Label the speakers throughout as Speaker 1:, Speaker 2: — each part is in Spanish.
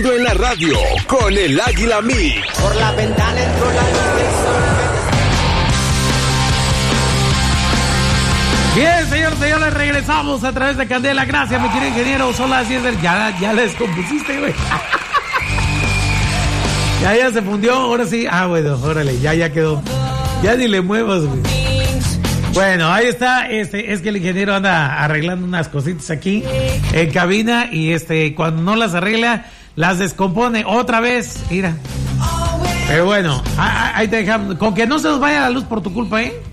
Speaker 1: En la radio con el Águila Mix.
Speaker 2: Por la ventana entró la luz del sol.
Speaker 3: Bien, señores, regresamos a través de Candela. Gracias, mi querido ingeniero. Son las 10 del... Ya la descompusiste, güey. Ya se fundió, ahora sí. Ah, bueno, órale, ya quedó. Ya ni le muevas, güey. Bueno, ahí está. Es que el ingeniero anda arreglando unas cositas aquí en cabina y cuando no las arregla, las descompone otra vez. Mira. Pero bueno, ahí te dejamos. Con que no se nos vaya la luz por tu culpa, ¿eh?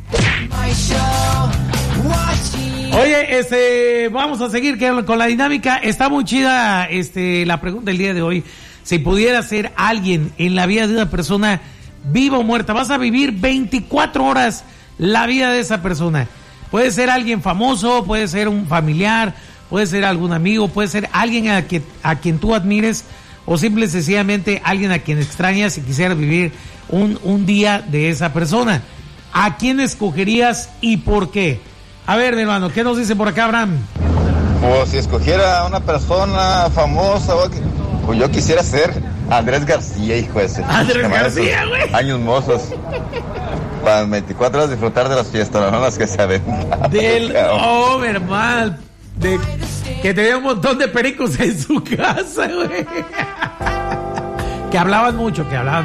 Speaker 3: Oye, vamos a seguir con la dinámica. Está muy chida la pregunta del día de hoy. Si pudiera ser alguien en la vida de una persona viva o muerta, vas a vivir 24 horas la vida de esa persona. Puede ser alguien famoso, puede ser un familiar, puede ser algún amigo, puede ser alguien a quien tú admires o simple y sencillamente alguien a quien extrañas y quisieras vivir un día de esa persona. ¿A quién escogerías y por qué? A ver, mi hermano, ¿qué nos dice por acá, Abraham?
Speaker 4: Pues si escogiera a una persona famosa, pues yo quisiera ser Andrés García, hijo ese.
Speaker 3: Andrés García, güey.
Speaker 4: Años mozos. Para 24 horas disfrutar de las fiestas que se aventan.
Speaker 3: Oh, mi hermano. Que tenía un montón de pericos en su casa, güey. Que hablaban mucho.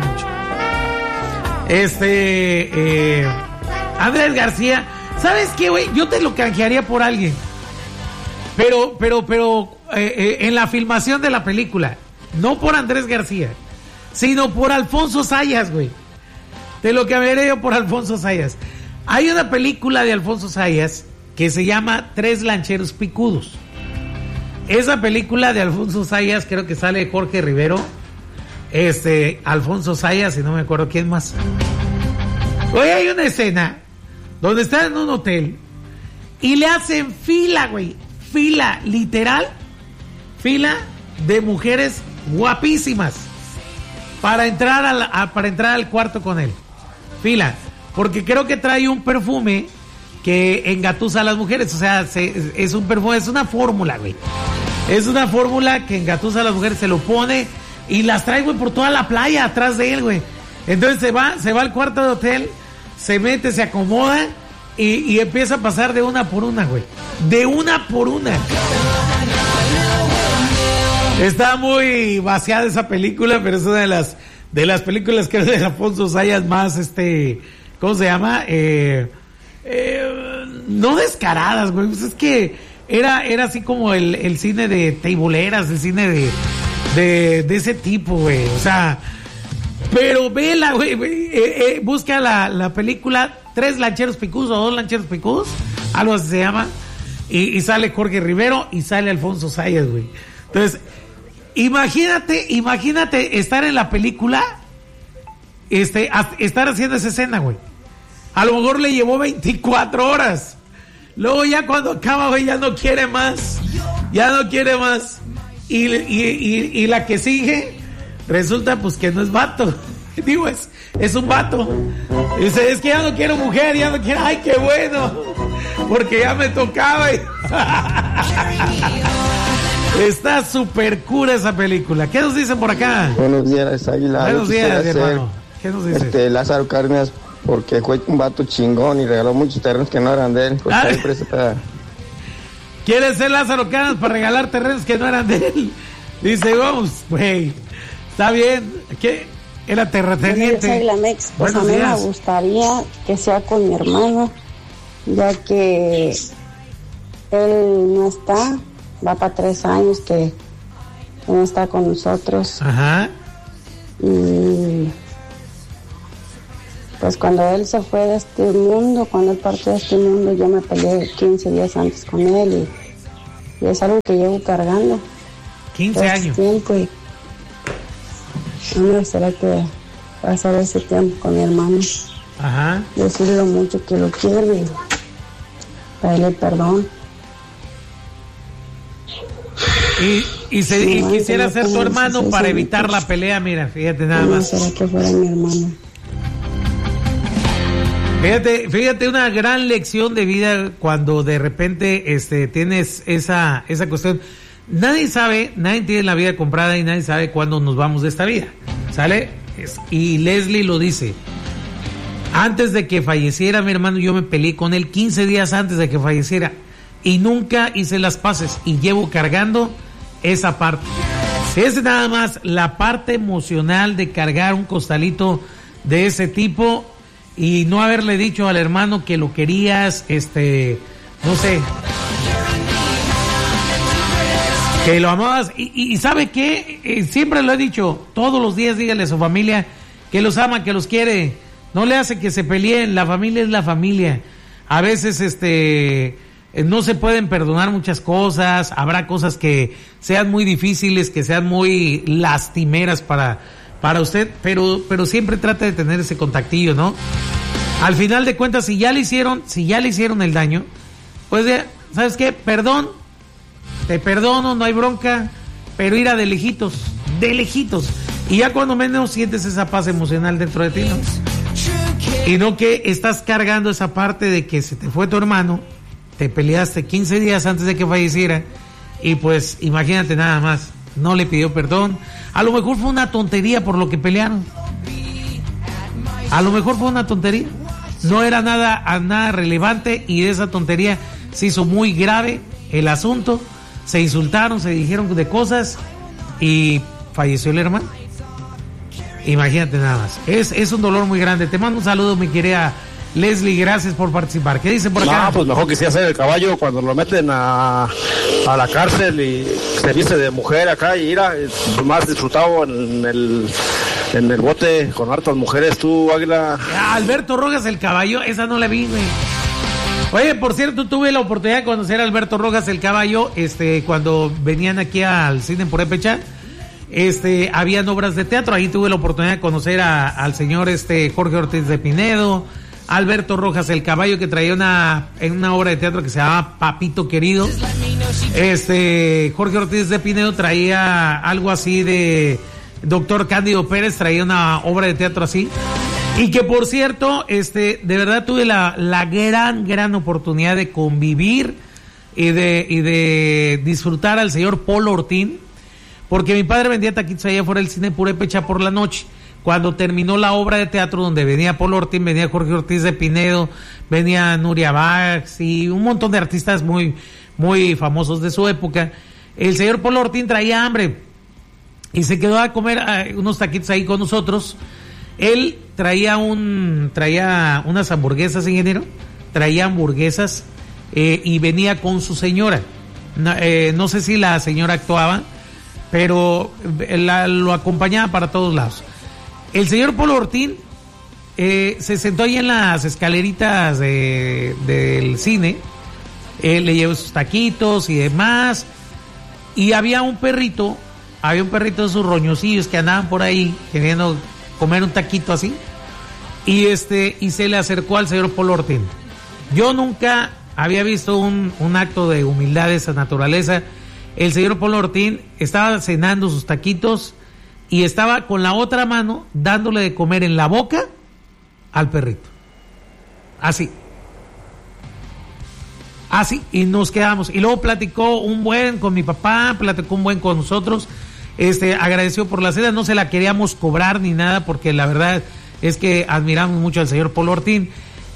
Speaker 3: Andrés García. ¿Sabes qué, güey? Yo te lo canjearía por alguien. Pero en la filmación de la película, no por Andrés García, sino por Alfonso Sayas, güey. Te lo cambiaría yo por Alfonso Sayas. Hay una película de Alfonso Sayas que se llama Tres Lancheros Picudos. Esa película de Alfonso Sayas, creo que sale Jorge Rivero, Alfonso Sayas y no me acuerdo quién más. Hoy hay una escena donde están en un hotel y le hacen fila, güey. Fila, literal. Fila de mujeres guapísimas para entrar al cuarto con él. Fila. Porque creo que trae un perfume que engatusa a las mujeres. O sea, es un perfume, es una fórmula, güey. Es una fórmula que engatusa a las mujeres. Se lo pone y las trae, güey, por toda la playa atrás de él, güey. Entonces se va al cuarto de hotel, se mete, se acomoda y empieza a pasar de una por una, güey. De una por una. Está muy vaciada esa película, pero es una de las películas que es de Alfonso Sayas más, ¿cómo se llama? No descaradas, güey. Pues es que era así como el cine de teiboleras, el cine de ese tipo, güey. O sea, pero vela, güey. Busca la película Tres Lancheros Picudos o Dos Lancheros Picudos, algo así se llama. Y sale Jorge Rivero y sale Alfonso Sayas, güey. Entonces, imagínate estar en la película, estar haciendo esa escena, güey. A lo mejor le llevó 24 horas. Luego ya cuando acaba, güey, ya no quiere más. Y la que sigue, resulta pues que no es vato. Digo, es un vato. Dice, es que ya no quiero mujer, ya no quiero. Ay, qué bueno. Porque ya me tocaba. Está súper cura esa película. ¿Qué nos dicen por acá?
Speaker 5: Buenos días, Águila.
Speaker 3: Buenos días, hermano. ¿Qué nos dice?
Speaker 5: Lázaro Cárdenas, porque fue un vato chingón y regaló muchos terrenos que no eran de él. Pues
Speaker 3: ¿Quiere ser Lázaro Cárdenas para regalar terrenos que no eran de él? Dice, vamos, güey. Está bien. ¿Qué? Era terrateniente.
Speaker 6: Águila Mex. Pues a mí me gustaría que sea con mi hermano, ya que él no está. Va para 3 años que no está con nosotros.
Speaker 3: Ajá.
Speaker 6: Y pues cuando él se fue de este mundo, cuando él partió de este mundo, yo me peleé 15 días antes con él y es algo que llevo cargando.
Speaker 3: 15 años.
Speaker 6: Tiempo y no me gustaría que pasara ese tiempo con mi hermano.
Speaker 3: Ajá.
Speaker 6: Decirle lo mucho que lo quiero y pedirle perdón.
Speaker 3: Y quisiera ser tu hermano para evitar la pelea, mira, fíjate nada más.
Speaker 6: ¿Será que fuera mi hermano?
Speaker 3: Fíjate una gran lección de vida cuando de repente tienes esa cuestión nadie tiene la vida comprada y nadie sabe cuándo nos vamos de esta vida, ¿sale? Y Leslie lo dice, antes de que falleciera mi hermano, yo me peleé con él 15 días antes de que falleciera y nunca hice las paces y llevo cargando esa parte. Es nada más la parte emocional de cargar un costalito de ese tipo y no haberle dicho al hermano que lo querías, no sé, que lo amabas. Y ¿sabe qué? Siempre lo he dicho, todos los días dígale a su familia que los ama, que los quiere. No le hace que se peleen, la familia es la familia. A veces no se pueden perdonar muchas cosas, habrá cosas que sean muy difíciles, que sean muy lastimeras para usted, pero siempre trate de tener ese contactillo, ¿no? Al final de cuentas, si ya le hicieron el daño, pues ya, ¿sabes qué? Perdón, te perdono, no hay bronca, pero ir a de lejitos, y ya cuando menos sientes esa paz emocional dentro de ti, ¿no? Y no que estás cargando esa parte de que se te fue tu hermano, te peleaste 15 días antes de que falleciera y pues imagínate nada más, no le pidió perdón. A lo mejor fue una tontería por lo que pelearon. A lo mejor fue una tontería. No era nada relevante y de esa tontería se hizo muy grave el asunto. Se insultaron, se dijeron de cosas y falleció el hermano. Imagínate nada más. Es un dolor muy grande. Te mando un saludo, mi querida Leslie, gracias por participar. ¿Qué dice por acá?
Speaker 7: No, pues mejor que sea hacer el caballo cuando lo meten a la cárcel y se viste de mujer acá y mira, más disfrutado en el bote con hartas mujeres, tú, Águila.
Speaker 3: Alberto Rojas el caballo, esa no la vi, güey. Oye, por cierto, tuve la oportunidad de conocer a Alberto Rojas el caballo, cuando venían aquí al cine por Epecha. Habían obras de teatro, ahí tuve la oportunidad de conocer al señor Jorge Ortiz de Pinedo, Alberto Rojas el caballo, que traía en una obra de teatro que se llamaba Papito Querido. Jorge Ortiz de Pinedo traía algo así de Doctor Cándido Pérez, traía una obra de teatro así. Y que por cierto, de verdad tuve la gran oportunidad de convivir y de disfrutar al señor Polo Ortín, porque mi padre vendía taquitos allá fuera del cine Purépecha por la noche. Cuando terminó la obra de teatro donde venía Polo Ortín, venía Jorge Ortiz de Pinedo, venía Nuria Bax y un montón de artistas muy, muy famosos de su época, el señor Polo Ortín traía hambre y se quedó a comer unos taquitos ahí con nosotros. Él traía unas hamburguesas, ingeniero, traía hamburguesas y venía con su señora. No sé si la señora actuaba, pero lo acompañaba para todos lados. El señor Polo Ortín se sentó ahí en las escaleritas del cine, le llevó sus taquitos y demás, y había un perrito de esos roñosillos que andaban por ahí queriendo comer un taquito así, y se le acercó al señor Polo Ortín. Yo nunca había visto un acto de humildad de esa naturaleza. El señor Polo Ortín estaba cenando sus taquitos y estaba con la otra mano dándole de comer en la boca al perrito. Así, y nos quedamos. Y luego platicó un buen con mi papá, platicó un buen con nosotros. Agradeció por la cena, no se la queríamos cobrar ni nada, porque la verdad es que admiramos mucho al señor Polo Ortín.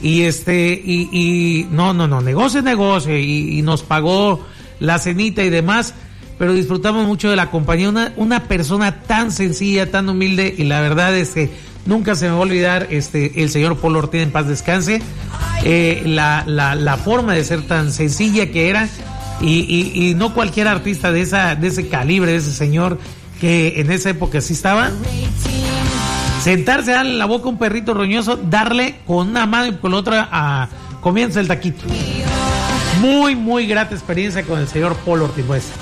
Speaker 3: Y no, negocio, y nos pagó la cenita y demás, pero disfrutamos mucho de la compañía, una persona tan sencilla, tan humilde, y la verdad es que nunca se me va a olvidar el señor Polo Ortín, en paz descanse, la forma de ser tan sencilla que era, y no cualquier artista de ese calibre, de ese señor, que en esa época sí estaba. Sentarse, darle en la boca a un perrito roñoso, darle con una mano y con la otra comienza el taquito. Muy, muy grata experiencia con el señor Polo Ortín, pues.